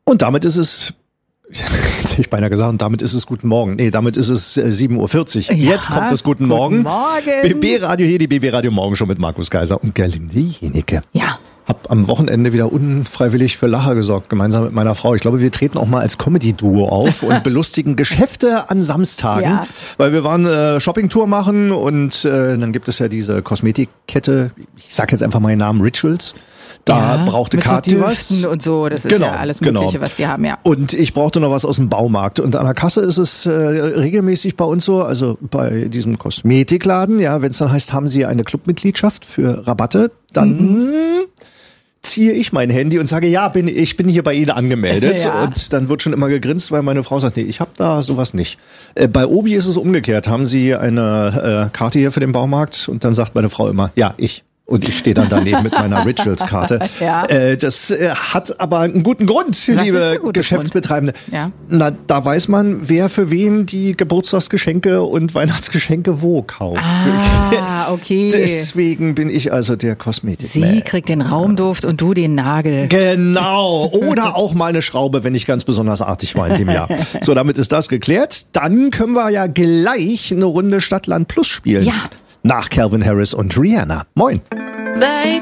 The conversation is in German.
Und damit ist es, jetzt hätte ich beinahe gesagt, und damit ist es Guten Morgen. Nee, damit ist es 7.40 Uhr. Ja, Jetzt kommt das Guten Morgen. Morgen. BB-Radio hier, die BB-Radio Morgen schon mit Markus Kaiser und Gerlinde Jenecke. Ja. Hab am Wochenende wieder unfreiwillig für Lacher gesorgt, gemeinsam mit meiner Frau. Ich glaube, wir treten auch mal als Comedy-Duo auf und belustigen Geschäfte an Samstagen. Ja. Weil wir waren Shoppingtour machen und dann gibt es ja diese Kosmetikkette, ich sag jetzt einfach mal den Namen, Rituals. Da brauchte mit Kathi so was. Düften und so, das ist ja alles Mögliche, was die haben, ja. Und ich brauchte noch was aus dem Baumarkt. Und an der Kasse ist es regelmäßig bei uns so, also bei diesem Kosmetikladen, ja, wenn es dann heißt, haben Sie eine Clubmitgliedschaft für Rabatte, dann ziehe ich mein Handy und sage, ja, ich bin hier bei Ihnen angemeldet. Ja. Und dann wird schon immer gegrinst, weil meine Frau sagt, nee, ich habe da sowas nicht. Bei Obi ist es umgekehrt. Haben Sie eine Karte hier für den Baumarkt? Und dann sagt meine Frau immer, ja, ich. Und ich stehe dann daneben mit meiner Rituals-Karte. Ja. Das hat aber einen guten Grund, liebe Geschäftsbetreibende. Ja. Na, da weiß man, wer für wen die Geburtstagsgeschenke und Weihnachtsgeschenke wo kauft. Ah, okay. Deswegen bin ich also der Kosmetik. Sie kriegt den Raumduft und du den Nagel. Genau. Oder auch mal eine Schraube, wenn ich ganz besonders artig war in dem Jahr. So, damit ist das geklärt. Dann können wir ja gleich eine Runde Stadtland Plus spielen. Ja. Nach Calvin Harris und Rihanna. Moin.